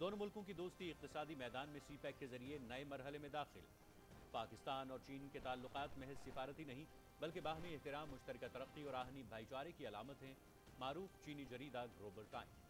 दोनों मुल्कों की दोस्ती इक़्तिसादी मैदान में सी पैक के जरिए नए मरहले में दाखिल। पाकिस्तान और चीन के ताल्लुकात महज सिफारती नहीं बल्कि बाहमी एहतराम, मुश्तरका तरक्की और आहनी भाईचारे की अलामत हैं। मारूफ चीनी जरीदा ग्लोबल टाइम्स।